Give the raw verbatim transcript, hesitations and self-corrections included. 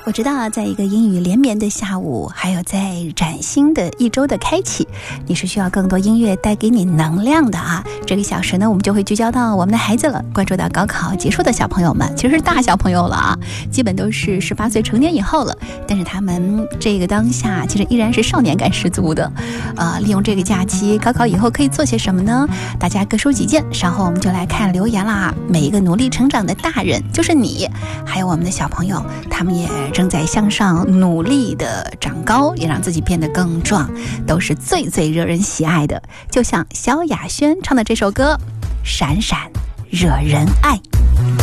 我知道啊，在一个阴雨连绵的下午，还有在崭新的一周的开启，你是需要更多音乐带给你能量的啊。这个小时呢，我们就会聚焦到我们的孩子了，关注到高考结束的小朋友们，其实是大小朋友了啊，基本都是十八岁成年以后了，但是他们这个当下其实依然是少年感十足的。呃，利用这个假期，高考以后可以做些什么呢？大家各抒己见，稍后我们就来看留言啦。每一个努力成长的大人，就是你，还有我们的小朋友，他们也正在向上努力的长高，也让自己变得更壮，都是最最惹人喜爱的。就像萧亚轩唱的这首歌《闪闪惹人爱》。